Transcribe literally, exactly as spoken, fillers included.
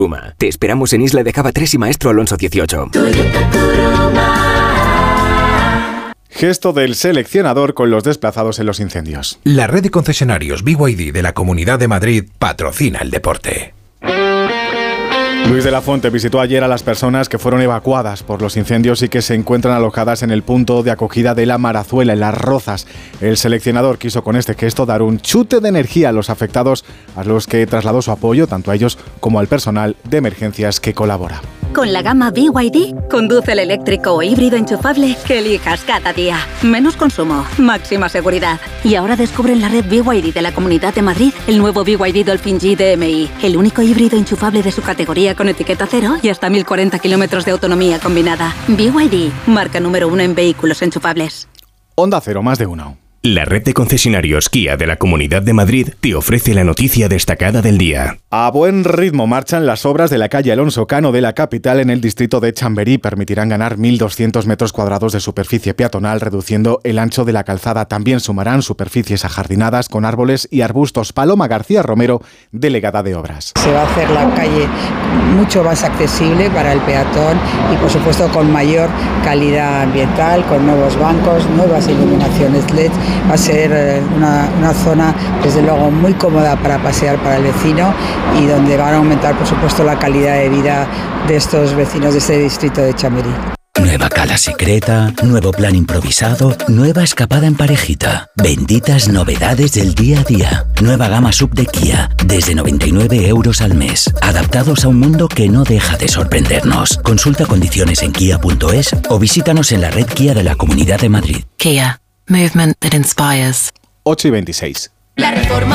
Kuruma. Te esperamos en Isla de Java tres y Maestro Alonso dieciocho. Gesto del seleccionador con los desplazados en los incendios. La red de concesionarios B Y D de la Comunidad de Madrid patrocina el deporte. Luis de la Fuente visitó ayer a las personas que fueron evacuadas por los incendios y que se encuentran alojadas en el punto de acogida de La Marazuela, en Las Rozas. El seleccionador quiso con este gesto dar un chute de energía a los afectados, a los que trasladó su apoyo tanto a ellos como al personal de emergencias que colabora. Con la gama B Y D, conduce el eléctrico o híbrido enchufable que elijas cada día. Menos consumo, máxima seguridad. Y ahora descubre en la red B Y D de la Comunidad de Madrid el nuevo B Y D Dolphin G D M I, el único híbrido enchufable de su categoría con etiqueta cero y hasta mil cuarenta kilómetros de autonomía combinada. B Y D, marca número uno en vehículos enchufables. Onda Cero, más de uno. La red de concesionarios Kia de la Comunidad de Madrid te ofrece la noticia destacada del día. A buen ritmo marchan las obras de la calle Alonso Cano de la capital en el distrito de Chamberí. Permitirán ganar mil doscientos metros cuadrados de superficie peatonal, reduciendo el ancho de la calzada. También sumarán superficies ajardinadas con árboles y arbustos. Paloma García Romero, delegada de obras. Se va a hacer la calle mucho más accesible para el peatón y, por supuesto, con mayor calidad ambiental, con nuevos bancos, nuevas iluminaciones L E D. Va a ser una, una zona, desde luego, muy cómoda para pasear para el vecino y donde van a aumentar, por supuesto, la calidad de vida de estos vecinos de este distrito de Chamberí. Nueva cala secreta, nuevo plan improvisado, nueva escapada en parejita. Benditas novedades del día a día. Nueva gama sub de Kia, desde noventa y nueve euros al mes. Adaptados a un mundo que no deja de sorprendernos. Consulta condiciones en kia punto es o visítanos en la red Kia de la Comunidad de Madrid. Kia. Movement that inspires. ocho y veintiséis. La reforma